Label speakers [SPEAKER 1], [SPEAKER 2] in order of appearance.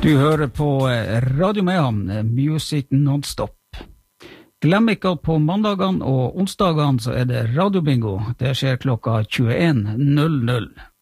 [SPEAKER 1] Du hører på Radio Mehamn, Music Non-Stop. Glem ikke at på mandagene og onsdagene så det radiobingo. Det skjer klokka 21:00.